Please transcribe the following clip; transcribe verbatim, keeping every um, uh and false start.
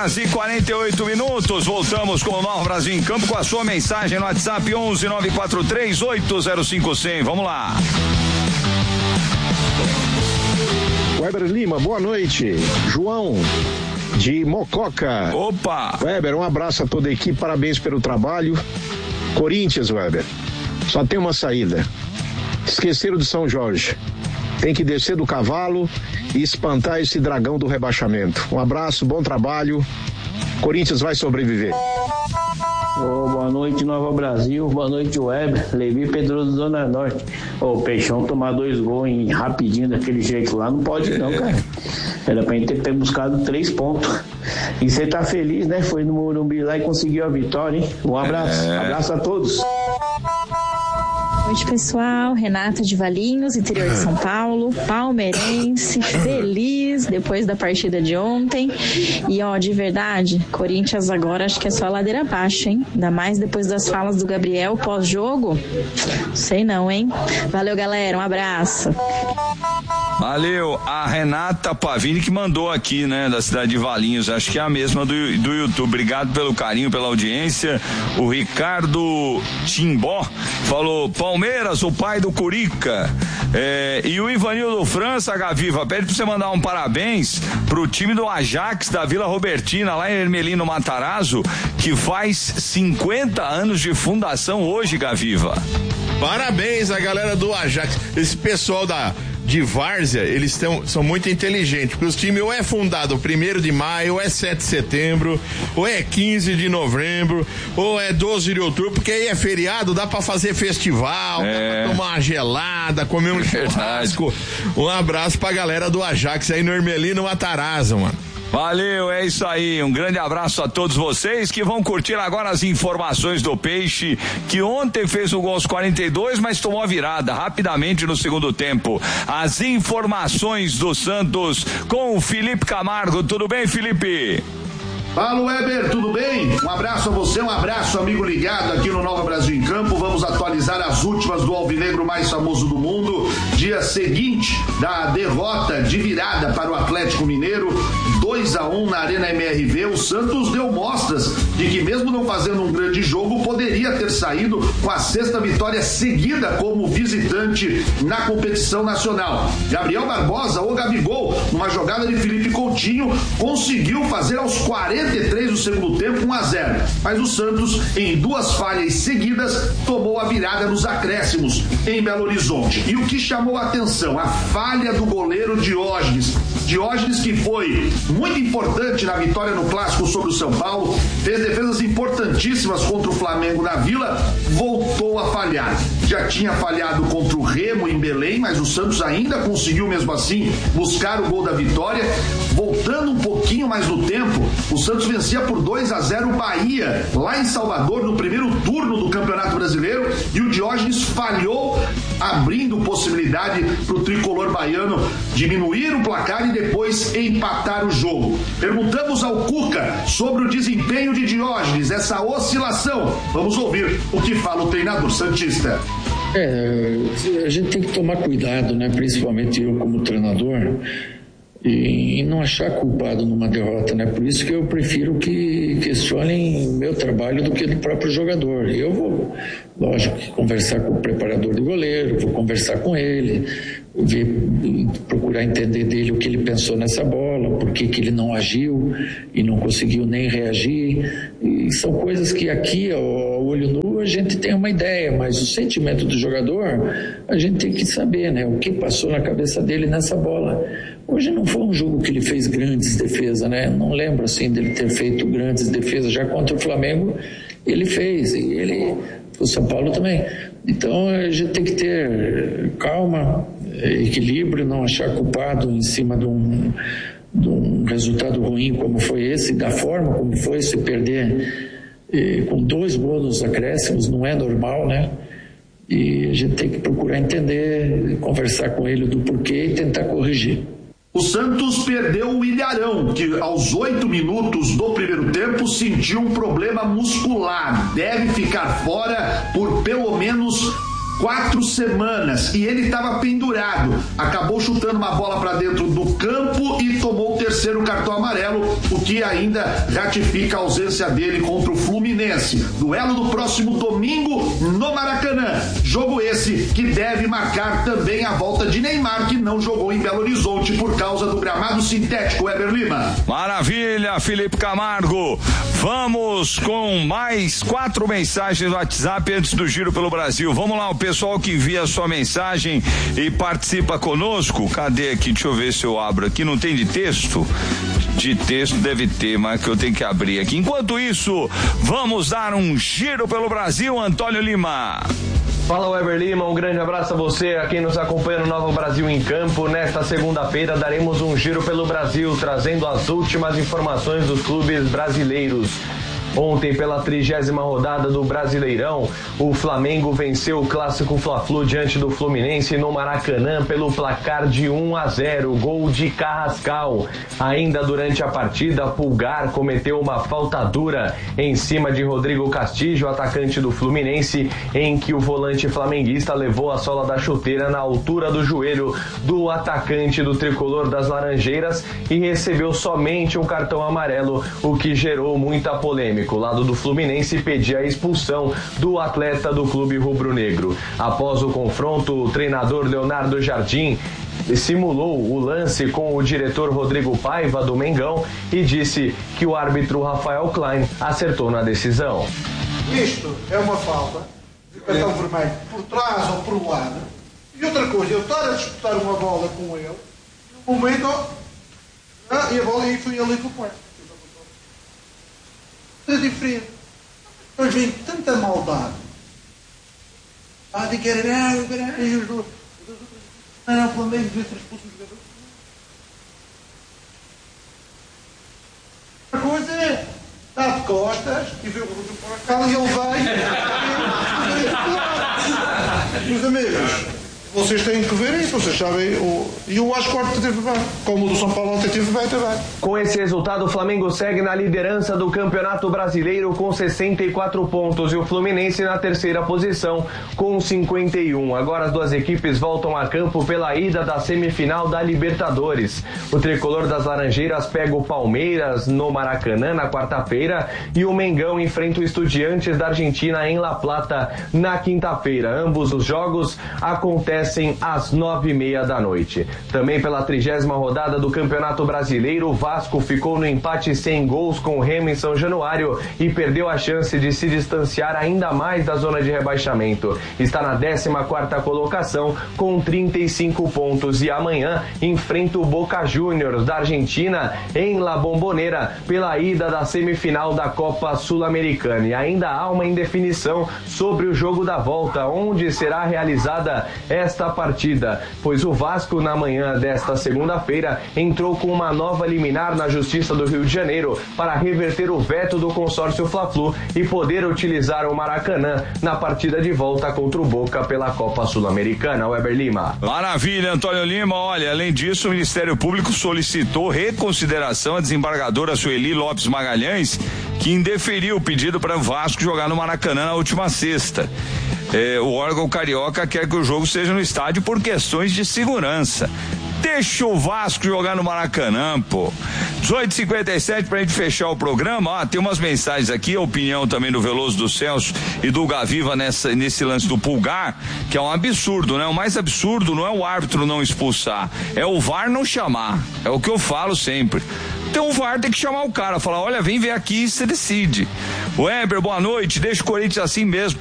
horas e quarenta e oito minutos. Voltamos com o Nova Brasil em Campo com a sua mensagem no WhatsApp onze nove quatro três oito zero cinco cem. Vamos lá. Weber Lima, boa noite. João de Mococa. Opa! Weber, um abraço a toda a equipe, parabéns pelo trabalho. Corinthians, Weber, só tem uma saída. Esqueceram do São Jorge. Tem que descer do cavalo e espantar esse dragão do rebaixamento. Um abraço, bom trabalho. Corinthians vai sobreviver. Oh, boa noite, Nova Brasil. Boa noite, Weber. Levi Pedroso, Zona Norte. Ô, oh, Peixão tomar dois gols em, rapidinho daquele jeito lá, não pode não, cara. Era pra gente ter buscado três pontos. E você tá feliz, né? Foi no Morumbi lá e conseguiu a vitória, hein? Um abraço. É. Abraço a todos. Boa noite, pessoal. Renata de Valinhos, interior de São Paulo, palmeirense, feliz depois da partida de ontem. E ó, de verdade, Corinthians agora acho que é só ladeira abaixo, hein? Ainda mais depois das falas do Gabriel pós-jogo. Sei não, hein? Valeu, galera. Um abraço. Valeu. A Renata Pavini que mandou aqui, né, da cidade de Valinhos. Acho que é a mesma do, do YouTube. Obrigado pelo carinho, pela audiência. O Ricardo Timbó falou: Palmeiras, o pai do Curica. É, e o Ivanildo França, Gaviva, pede pra você mandar um parabéns pro time do Ajax da Vila Robertina, lá em Ermelino Matarazzo, que faz cinquenta anos de fundação hoje, Gaviva. Parabéns à galera do Ajax. Esse pessoal da de Várzea, eles tão, são muito inteligentes, porque os times ou é fundado primeiro de maio, ou é sete de setembro, ou é quinze de novembro, ou é doze de outubro, porque aí é feriado, dá pra fazer festival, é. Dá pra tomar uma gelada, comer um churrasco. Um abraço pra galera do Ajax aí no Ermelino Matarazzo, mano. Valeu, é isso aí, um grande abraço a todos vocês que vão curtir agora as informações do Peixe, que ontem fez o gol aos quarenta e dois, mas tomou a virada rapidamente no segundo tempo. As informações do Santos com o Felipe Camargo. Tudo bem, Felipe? Fala, Weber, tudo bem? Um abraço a você, um abraço, amigo ligado aqui no Nova Brasil em Campo. Vamos atualizar as últimas do alvinegro mais famoso do mundo. Dia seguinte da derrota de virada para o Atlético Mineiro, dois a um na Arena M R V, o Santos deu mostras de que mesmo não fazendo um grande jogo, poderia ter saído com a sexta vitória seguida como visitante na competição nacional. Gabriel Barbosa, ou Gabigol, numa jogada de Felipe Coutinho, conseguiu fazer aos quarenta e três do segundo tempo um a zero, mas o Santos, em duas falhas seguidas, tomou a virada nos acréscimos em Belo Horizonte. E o que chamou a atenção? A falha do goleiro Diógenes. Diógenes, que foi muito importante na vitória no Clássico sobre o São Paulo, fez defesas importantíssimas contra o Flamengo na Vila, voltou a falhar. Já tinha falhado contra o Remo em Belém, mas o Santos ainda conseguiu mesmo assim buscar o gol da vitória. Voltando um pouquinho mais no tempo, o Santos vencia por dois a zero o Bahia, lá em Salvador, no primeiro turno do Campeonato Brasileiro, e o Diógenes falhou, abrindo possibilidade para o tricolor baiano diminuir o placar e depois empatar o jogo. Perguntamos ao Cuca sobre o desempenho de Diógenes, essa oscilação. Vamos ouvir o que fala o treinador santista. É, a gente tem que tomar cuidado, né? Principalmente eu como treinador, e não achar culpado numa derrota, né? Por isso que eu prefiro que questionem meu trabalho do que do próprio jogador. Eu vou, lógico, conversar com o preparador de goleiro, vou conversar com ele, ver, procurar entender dele o que ele pensou nessa bola, por que que ele não agiu e não conseguiu nem reagir. E são coisas que aqui, ao olho nu, a gente tem uma ideia, mas o sentimento do jogador, a gente tem que saber, né? O que passou na cabeça dele nessa bola. Hoje não foi um jogo que ele fez grandes defesas, né? Não lembro assim dele ter feito grandes defesas. Já contra o Flamengo ele fez, e ele, o São Paulo também. Então a gente tem que ter calma, equilíbrio, não achar culpado em cima de um, de um resultado ruim como foi esse, da forma como foi, se perder e, com dois gols nos acréscimos, não é normal, né? E a gente tem que procurar entender, conversar com ele do porquê e tentar corrigir. O Santos perdeu o Ilharão, que aos oito minutos do primeiro tempo sentiu um problema muscular. Deve ficar fora por pelo menos quatro semanas e ele estava pendurado. Acabou chutando uma bola para dentro do campo e tomou o terceiro cartão amarelo, o que ainda ratifica a ausência dele contra o Fluminense. Duelo do próximo domingo no Maracanã. Jogo esse que deve marcar também a volta de Neymar, que não jogou em Belo Horizonte por causa do gramado sintético. Weber Lima. Maravilha, Felipe Camargo. Vamos com mais quatro mensagens no WhatsApp antes do Giro pelo Brasil. Vamos lá, o pessoal que envia a sua mensagem e participa conosco. Cadê aqui? Deixa eu ver se eu abro aqui. Não tem de texto? De texto deve ter, mas que eu tenho que abrir aqui. Enquanto isso, vamos dar um giro pelo Brasil, Antônio Lima. Fala, Weber Lima, um grande abraço a você, a quem nos acompanha no Nova Brasil em Campo. Nesta segunda-feira daremos um giro pelo Brasil, trazendo as últimas informações dos clubes brasileiros. Ontem, pela trigésima rodada do Brasileirão, o Flamengo venceu o clássico Fla-Flu diante do Fluminense no Maracanã pelo placar de um a zero, gol de Carrascal. Ainda durante a partida, Pulgar cometeu uma falta dura em cima de Rodrigo Castillo, atacante do Fluminense, em que o volante flamenguista levou a sola da chuteira na altura do joelho do atacante do tricolor das Laranjeiras e recebeu somente um cartão amarelo, o que gerou muita polêmica. O lado do Fluminense pedia a expulsão do atleta do clube rubro-negro. Após o confronto, o treinador Leonardo Jardim simulou o lance com o diretor Rodrigo Paiva do Mengão e disse que o árbitro Rafael Klein acertou na decisão. Isto é uma falta de cartão vermelho por trás ou por lado. E outra coisa, eu estar a disputar uma bola com ele, no momento, ah, e a bola e fui ali com o quarto. É diferente. Mas vem tanta maldade. Ah, de que era, não, não, não, o Flamengo devia ser expulso do jogador. A coisa é, está de costas e vê o Rodrigo para cá e ele vai. Meus amigos, vocês têm que ver isso, vocês sabem. E eu acho que o árbitro teve bem, como o do São Paulo ontem teve bem também. Com esse resultado, o Flamengo segue na liderança do Campeonato Brasileiro com sessenta e quatro pontos e o Fluminense na terceira posição com cinquenta e um. Agora as duas equipes voltam a campo pela ida da semifinal da Libertadores. O tricolor das Laranjeiras pega o Palmeiras no Maracanã na quarta-feira e o Mengão enfrenta o Estudiantes da Argentina em La Plata na quinta-feira. Ambos os jogos acontecem às nove e meia da noite. Também pela trigésima rodada do Campeonato Brasileiro, o Vasco ficou no empate sem gols com o Remo em São Januário e perdeu a chance de se distanciar ainda mais da zona de rebaixamento. Está na décima quarta colocação com trinta e cinco pontos e amanhã enfrenta o Boca Juniors da Argentina em La Bombonera pela ida da semifinal da Copa Sul-Americana. E ainda há uma indefinição sobre o jogo da volta, onde será realizada esta partida, pois o Vasco na manhã desta segunda-feira entrou com uma nova liminar na Justiça do Rio de Janeiro para reverter o veto do consórcio Fla-Flu e poder utilizar o Maracanã na partida de volta contra o Boca pela Copa Sul-Americana. Weber Lima. Maravilha, Antônio Lima. Olha, além disso, o Ministério Público solicitou reconsideração à desembargadora Sueli Lopes Magalhães, que indeferiu o pedido para o Vasco jogar no Maracanã na última sexta. É, o órgão carioca quer que o jogo seja no estádio por questões de segurança. Deixa o Vasco jogar no Maracanã, pô. dezoito e cinquenta e sete pra gente fechar o programa. Ah, tem umas mensagens aqui, a opinião também do Veloso do Celso e do Gaviva nessa, nesse lance do Pulgar, que é um absurdo, né? O mais absurdo não é o árbitro não expulsar, é o V A R não chamar. É o que eu falo sempre. Então o V A R tem que chamar o cara, falar, olha, vem ver aqui e você decide. Weber, boa noite, deixa o Corinthians assim mesmo.